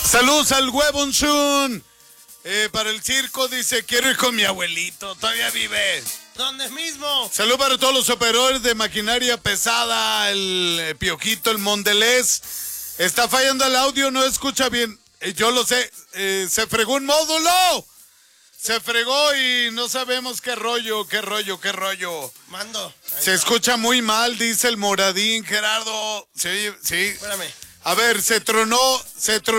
Saludos al Huevonsun. Para el circo dice, quiero ir con mi abuelito, todavía vive. ¿Dónde mismo? Saludos para todos los operadores de maquinaria pesada, el Piojito, el Mondelez. Está fallando el audio, no escucha bien. Yo lo sé, se fregó un módulo. Se fregó y no sabemos qué rollo. Mando. Se escucha muy mal, dice el Moradín, Gerardo. Sí. Espérame. A ver, se tronó.